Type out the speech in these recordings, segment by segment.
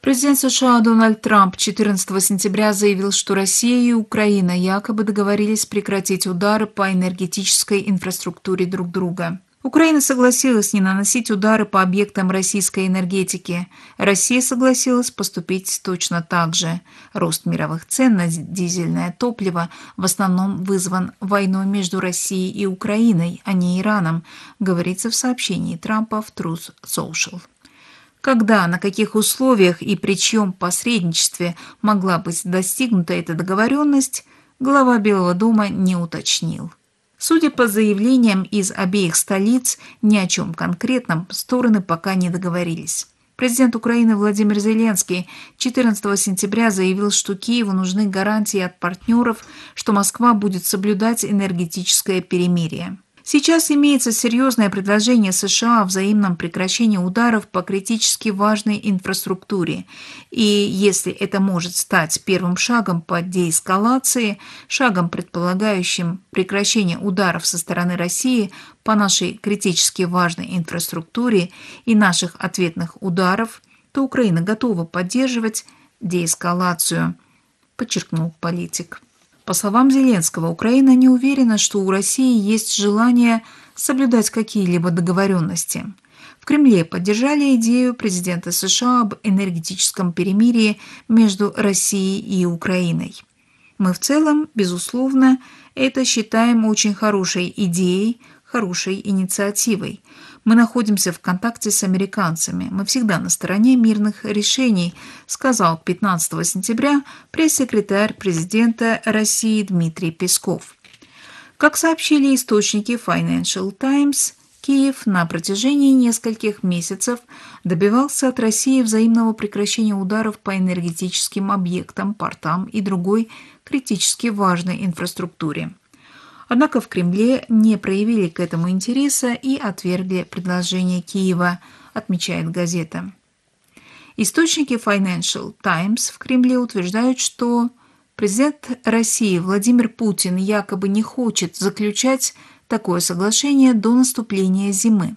Президент США Дональд Трамп 14 сентября заявил, что Россия и Украина якобы договорились прекратить удары по энергетической инфраструктуре друг друга. Украина согласилась не наносить удары по объектам российской энергетики. Россия согласилась поступить точно так же. Рост мировых цен на дизельное топливо в основном вызван войной между Россией и Украиной, а не Ираном, говорится в сообщении Трампа в Truth Social. Когда, на каких условиях и при чьем посредничестве могла быть достигнута эта договоренность, глава Белого дома не уточнил. Судя по заявлениям из обеих столиц, ни о чем конкретном стороны пока не договорились. Президент Украины Владимир Зеленский 14 сентября заявил, что Киеву нужны гарантии от партнеров, что Москва будет соблюдать энергетическое перемирие. Сейчас имеется серьезное предложение США о взаимном прекращении ударов по критически важной инфраструктуре. И если это может стать первым шагом по деэскалации, шагом, предполагающим прекращение ударов со стороны России по нашей критически важной инфраструктуре и наших ответных ударов, то Украина готова поддерживать деэскалацию, подчеркнул политик. По словам Зеленского, Украина не уверена, что у России есть желание соблюдать какие-либо договоренности. В Кремле поддержали идею президента США об энергетическом перемирии между Россией и Украиной. Мы в целом, безусловно, это считаем очень хорошей идеей, хорошей инициативой. Мы находимся в контакте с американцами. Мы всегда на стороне мирных решений, сказал 15 сентября пресс-секретарь президента России Дмитрий Песков. Как сообщили источники Financial Times, Киев на протяжении нескольких месяцев добивался от России взаимного прекращения ударов по энергетическим объектам, портам и другой критически важной инфраструктуре. Однако в Кремле не проявили к этому интереса и отвергли предложение Киева, отмечает газета. Источники Financial Times в Кремле утверждают, что президент России Владимир Путин якобы не хочет заключать такое соглашение до наступления зимы.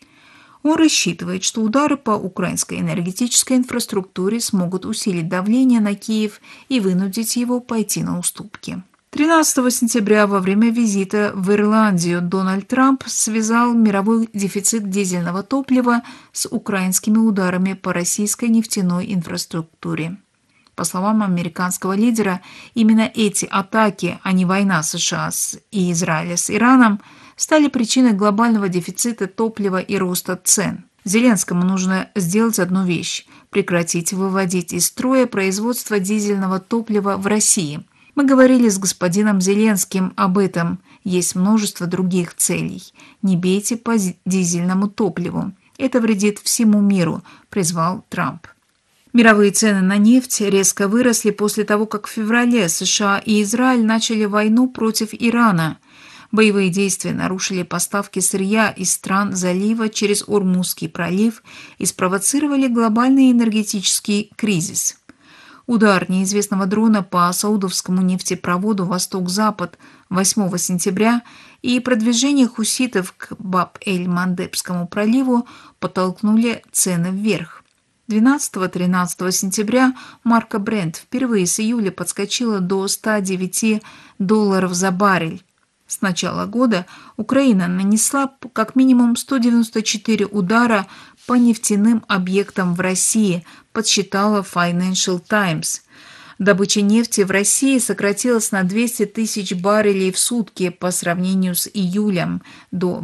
Он рассчитывает, что удары по украинской энергетической инфраструктуре смогут усилить давление на Киев и вынудить его пойти на уступки. 13 сентября во время визита в Ирландию Дональд Трамп связал мировой дефицит дизельного топлива с украинскими ударами по российской нефтяной инфраструктуре. По словам американского лидера, именно эти атаки, а не война США и Израиля с Ираном, стали причиной глобального дефицита топлива и роста цен. Зеленскому нужно сделать одну вещь – прекратить выводить из строя производство дизельного топлива в России. Мы говорили с господином Зеленским об этом. Есть множество других целей. Не бейте по дизельному топливу. Это вредит всему миру, призвал Трамп. Мировые цены на нефть резко выросли после того, как в феврале США и Израиль начали войну против Ирана. Боевые действия нарушили поставки сырья из стран залива через Ормузский пролив и спровоцировали глобальный энергетический кризис. Удар неизвестного дрона по саудовскому нефтепроводу «Восток-Запад» 8 сентября и продвижение хуситов к Баб-эль-Мандебскому проливу подтолкнули цены вверх. 12-13 сентября марка Brent впервые с июля подскочила до $109 за баррель. С начала года Украина нанесла как минимум 194 удара по нефтяным объектам в России, подсчитала Financial Times. Добыча нефти в России сократилась на 200 тысяч баррелей в сутки по сравнению с июлем до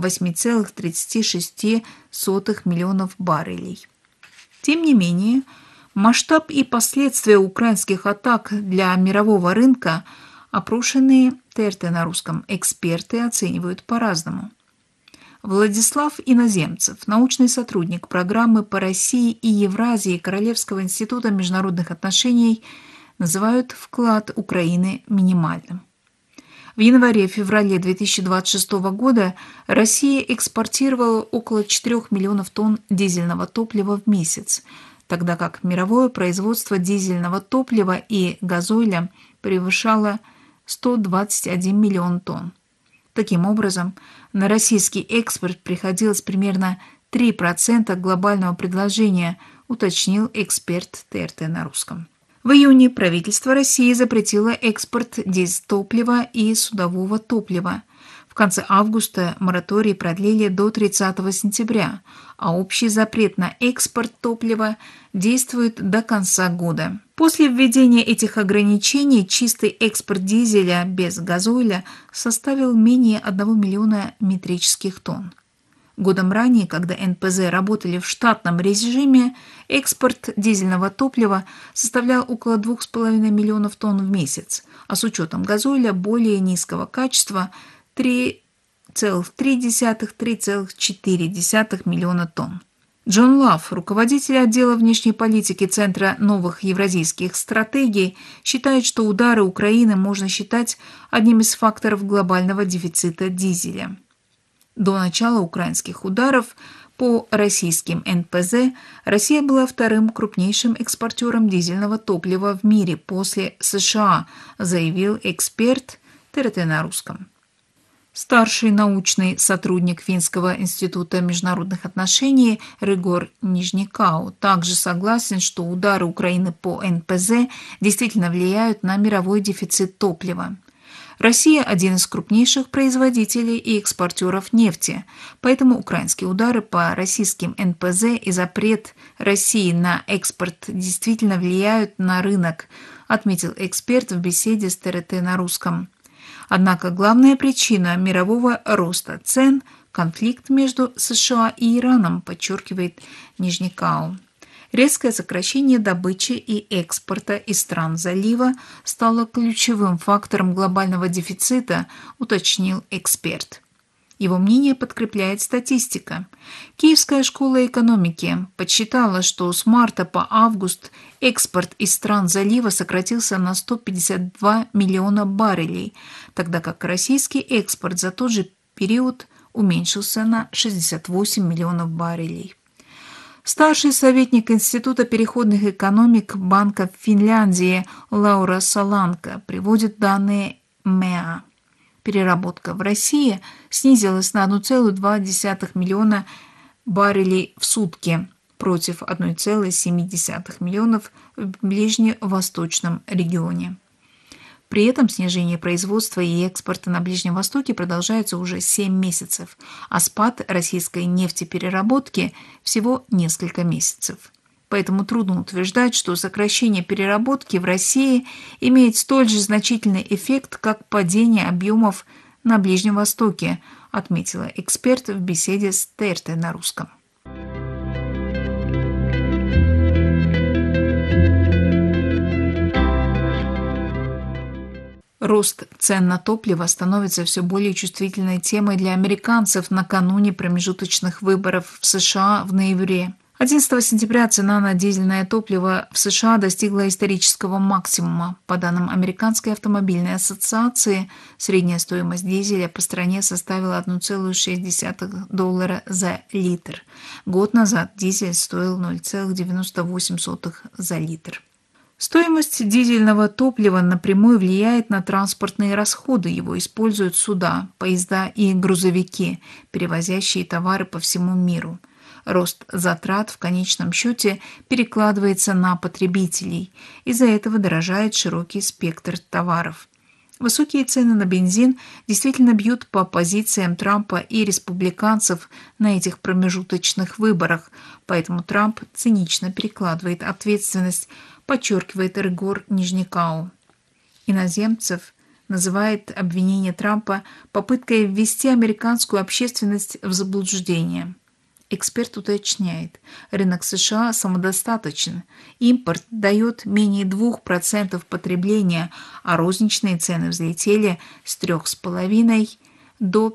8,36 миллионов баррелей. Тем не менее, масштаб и последствия украинских атак для мирового рынка опрошенные ТРТ на русском эксперты оценивают по-разному. Владислав Иноземцев, научный сотрудник программы по России и Евразии Королевского института международных отношений, называют вклад Украины минимальным. В январе-феврале 2026 года Россия экспортировала около 4 миллионов тонн дизельного топлива в месяц, тогда как мировое производство дизельного топлива и газоиля превышало 121 миллион тонн. Таким образом, на российский экспорт приходилось примерно 3% глобального предложения, уточнил эксперт ТРТ на русском. В июне правительство России запретило экспорт дизтоплива и судового топлива. В конце августа мораторий продлили до 30 сентября, а общий запрет на экспорт топлива действует до конца года. После введения этих ограничений чистый экспорт дизеля без газоиля составил менее 1 миллиона метрических тонн. Годом ранее, когда НПЗ работали в штатном режиме, экспорт дизельного топлива составлял около 2,5 миллионов тонн в месяц, а с учетом газоиля более низкого качества – 3,3–3,4 миллиона тонн. Джон Лав, руководитель отдела внешней политики Центра новых евразийских стратегий, считает, что удары Украины можно считать одним из факторов глобального дефицита дизеля. До начала украинских ударов по российским НПЗ Россия была вторым крупнейшим экспортером дизельного топлива в мире после США, заявил эксперт ТРТ на русском. Старший научный сотрудник Финского института международных отношений Ригор Нижникау также согласен, что удары Украины по НПЗ действительно влияют на мировой дефицит топлива. Россия – один из крупнейших производителей и экспортеров нефти, поэтому украинские удары по российским НПЗ и запрет России на экспорт действительно влияют на рынок, отметил эксперт в беседе с ТРТ на русском. Однако главная причина мирового роста цен – конфликт между США и Ираном, подчеркивает Нижникау. Резкое сокращение добычи и экспорта из стран залива стало ключевым фактором глобального дефицита, уточнил эксперт. Его мнение подкрепляет статистика. Киевская школа экономики подсчитала, что с марта по август экспорт из стран залива сократился на 152 миллиона баррелей, тогда как российский экспорт за тот же период уменьшился на 68 миллионов баррелей. Старший советник Института переходных экономик Банка Финляндии Лаура Саланка приводит данные МЭА. Переработка в России снизилась на 1,2 миллиона баррелей в сутки против 1,7 миллионов в ближневосточном регионе. При этом снижение производства и экспорта на Ближнем Востоке продолжается уже 7 месяцев, а спад российской нефтепереработки всего несколько месяцев. Поэтому трудно утверждать, что сокращение переработки в России имеет столь же значительный эффект, как падение объемов на Ближнем Востоке, отметила эксперт в беседе с ТРТ на русском. Рост цен на топливо становится все более чувствительной темой для американцев накануне промежуточных выборов в США в ноябре. 11 сентября цена на дизельное топливо в США достигла исторического максимума. По данным Американской автомобильной ассоциации, средняя стоимость дизеля по стране составила $1,6 за литр. Год назад дизель стоил 0,98 за литр. Стоимость дизельного топлива напрямую влияет на транспортные расходы. Его используют суда, поезда и грузовики, перевозящие товары по всему миру. Рост затрат в конечном счете перекладывается на потребителей. Из-за этого дорожает широкий спектр товаров. Высокие цены на бензин действительно бьют по позициям Трампа и республиканцев на этих промежуточных выборах, поэтому Трамп цинично перекладывает ответственность, подчеркивает Ригор Нижникау. Иноземцев называет обвинение Трампа попыткой ввести американскую общественность в заблуждение. Эксперт уточняет, рынок США самодостаточен, импорт дает менее 2% потребления, а розничные цены взлетели с 3,5 до